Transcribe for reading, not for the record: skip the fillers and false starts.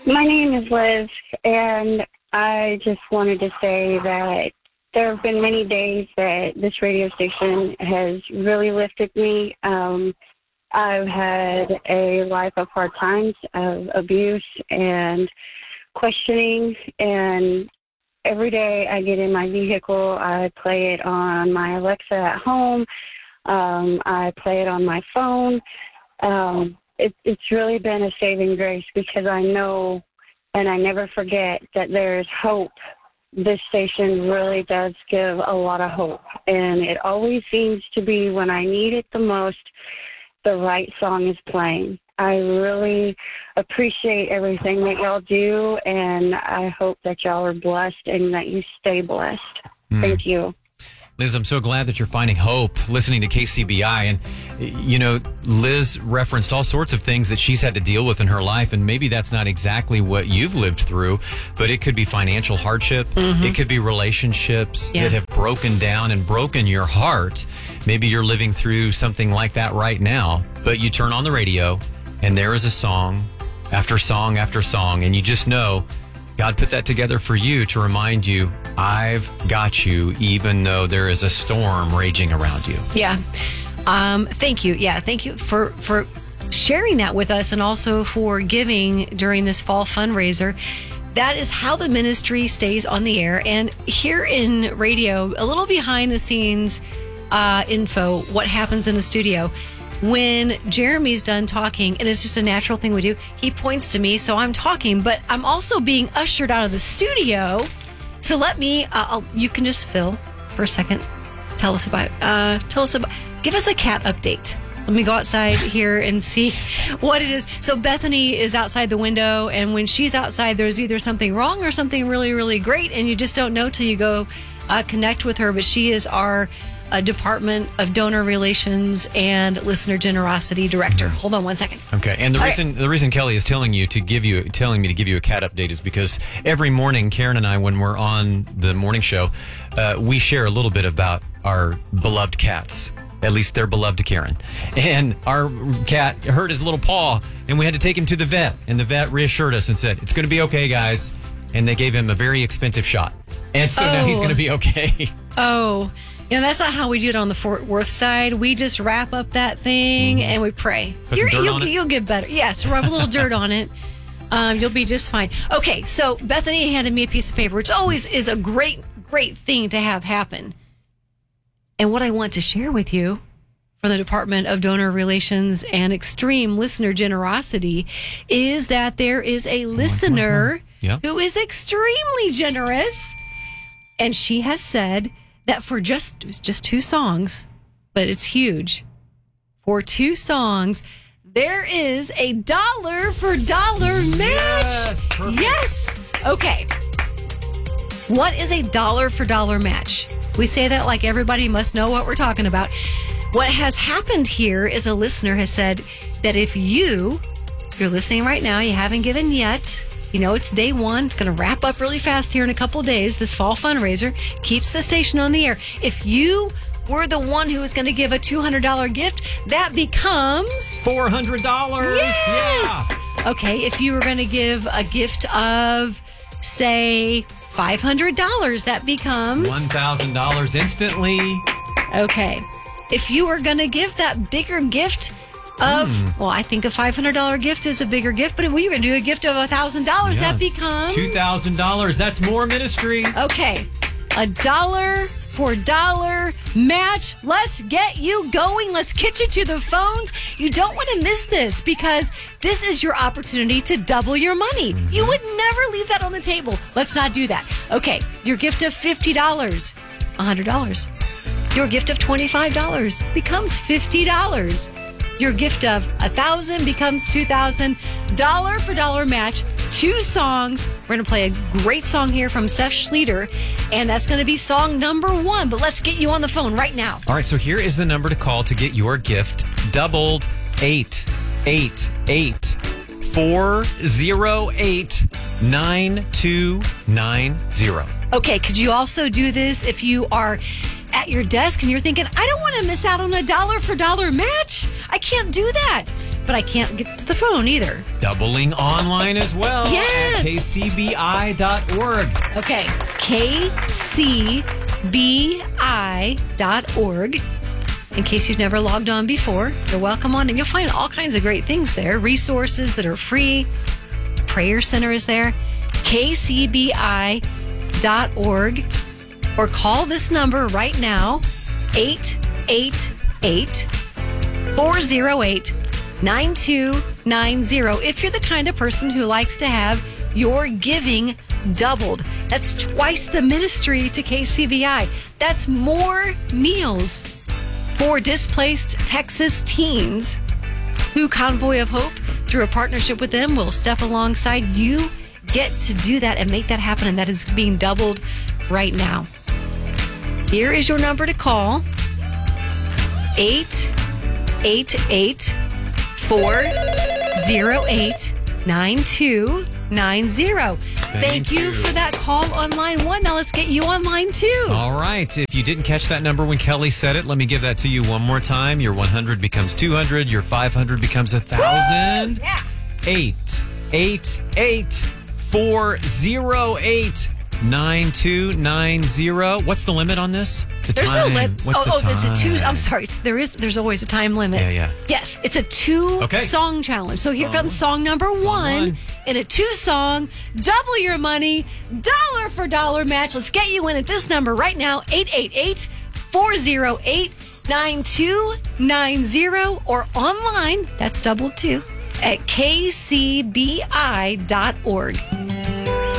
My name is Liz, and I just wanted to say that there have been many days that this radio station has really lifted me. I've had a life of hard times, of abuse and questioning, and every day I get in my vehicle, I play it on my Alexa at home. I play it on my phone. It's really been a saving grace because I know and I never forget that there's hope. This station really does give a lot of hope, and it always seems to be when I need it the most, the right song is playing. I really appreciate everything that y'all do, and I hope that y'all are blessed and that you stay blessed. Thank you. Liz, I'm so glad that you're finding hope listening to KCBI. And, you know, Liz referenced all sorts of things that she's had to deal with in her life. And maybe that's not exactly what you've lived through, but it could be financial hardship. It could be relationships that have broken down and broken your heart. Maybe you're living through something like that right now, but you turn on the radio and there is a song after song after song. And you just know God put that together for you to remind you, I've got you, even though there is a storm raging around you. Yeah. Thank you. Yeah. Thank you for sharing that with us and also for giving during this fall fundraiser. That is how the ministry stays on the air. And here in radio, a little behind the scenes info, what happens in the studio. When Jeremy's done talking, and it's just a natural thing we do, he points to me, so I'm talking, but I'm also being ushered out of the studio. So let me, you can just Phil for a second. Give us a cat update. Let me go outside here and see what it is. So Bethany is outside the window, and when she's outside, there's either something wrong or something really, really great, and you just don't know till you go connect with her. But she is our Department of Donor Relations and Listener Generosity Director. Hold on one second. Okay, and the reason Kelly is telling me to give you a cat update is because every morning, Karen and I, when we're on the morning show, we share a little bit about our beloved cats. At least they're beloved to Karen. And our cat hurt his little paw, and we had to take him to the vet. And the vet reassured us and said, it's going to be okay, guys. And they gave him a very expensive shot. And so now he's going to be okay. Oh, you know, that's not how we do it on the Fort Worth side. We just wrap up that thing and we pray. You'll get better. Yes, rub a little dirt on it. You'll be just fine. Okay, so Bethany handed me a piece of paper, which always is a great, great thing to have happen. And what I want to share with you from the Department of Donor Relations and Extreme Listener Generosity is that there is a listener who is extremely generous. And she has said that for just 2 songs, but it's huge. For 2 songs, there is a $1 for $1 match. Yes. Okay. What is a $1 for $1 match? We say that like everybody must know what we're talking about. What has happened here is a listener has said that if you're listening right now, you haven't given yet. You know, it's day 1. It's going to wrap up really fast here in a couple of days. This fall fundraiser keeps the station on the air. If you were the one who was going to give a $200 gift, that becomes $400. Yes. Yeah. Okay. If you were going to give a gift of, say, $500, that becomes $1,000 instantly. Okay. If you were going to give that bigger gift well, I think a $500 gift is a bigger gift, but if you're going to do a gift of $1,000, that becomes $2,000. That's more ministry. Okay. A $1 for $1 match. Let's get you going. Let's get you to the phones. You don't want to miss this because this is your opportunity to double your money. You would never leave that on the table. Let's not do that. Okay. Your gift of $50, $100. Your gift of $25 becomes $50. Your gift of $1,000 becomes $2,000. $1 for $1 match. 2 songs. We're going to play a great song here from Seth Schleter, and that's going to be song number 1. But let's get you on the phone right now. All right, so here is the number to call to get your gift doubled. 888-408-9290. Okay, could you also do this if you are at your desk and you're thinking, I don't want to miss out on a $1 for $1 match. I can't do that. but I can't get to the phone either. Doubling online as well yes. at kcbi.org. Okay, kcbi.org. In case you've never logged on before, you're welcome on, and you'll find all kinds of great things there. Resources that are free. Prayer Center is there. kcbi.org. Or call this number right now, 888-408-9290. If you're the kind of person who likes to have your giving doubled. That's twice the ministry to KCBI. That's more meals for displaced Texas teens who Convoy of Hope, through a partnership with them, will step alongside you. Get to do that and make that happen, and that is being doubled right now. Here is your number to call, 888-408-9290. Thank you for that call on line 1. Now let's get you on line 2. All right. If you didn't catch that number when Kelly said it, let me give that to you one more time. Your 100 becomes 200. Your 500 becomes 1,000. Yeah. 888-408-9290. What's the limit on this? There's no limit. What's the time? It's a 2. I'm sorry. There's always a time limit. Yeah. Yes, it's a 2-song challenge. So here comes song number 1 in a 2-song, double your money, dollar for dollar match. Let's get you in at this number right now, 888-408-9290, or online, that's double 2, at kcbi.org.